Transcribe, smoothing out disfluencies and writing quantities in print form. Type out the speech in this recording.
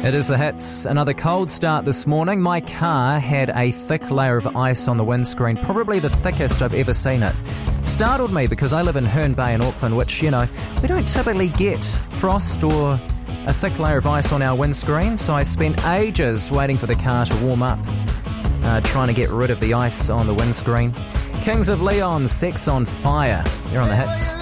It is the hits. Another cold start this morning. My car had a thick layer of ice on the windscreen, probably the thickest I've ever seen it. Startled me because I live in Herne Bay in Auckland, which, we don't typically get frost or a thick layer of ice on our windscreen, so I spent ages waiting for the car to warm up, trying to get rid of the ice on the windscreen. Kings of Leon, Sex on Fire. You're on the hits.